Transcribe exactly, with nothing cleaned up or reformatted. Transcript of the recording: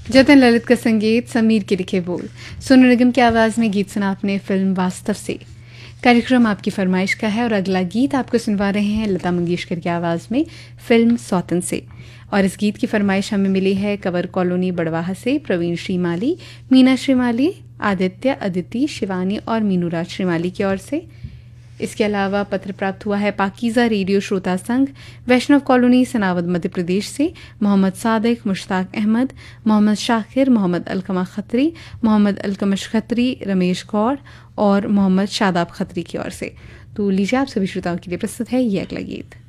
जतिन ललित का संगीत, समीर के लिखे बोल, सोनू निगम की आवाज़ में गीत सुना आपने फिल्म वास्तव से। कार्यक्रम आपकी फरमाइश का है और अगला गीत आपको सुनवा रहे हैं लता मंगेशकर की आवाज़ में फिल्म सौतन से। और इस गीत की फरमाइश हमें मिली है कवर कॉलोनी बड़वाहा से प्रवीण श्रीमाली, मीना श्रीमाली, आदित्य, अदिति, शिवानी और मीनूराज श्रीमाली की ओर से। इसके अलावा पत्र प्राप्त हुआ है पाकीज़ा रेडियो श्रोता संघ, वैष्णव कॉलोनी, सनावद, मध्य प्रदेश से मोहम्मद सादिक, मुश्ताक अहमद, मोहम्मद शाकिर, मोहम्मद अलकमा खत्री, मोहम्मद अलकमश खत्री, रमेश गौड़ और मोहम्मद शादाब खत्री की ओर से। तो लीजिए आप सभी श्रोताओं के लिए प्रस्तुत है ये अगला गीत।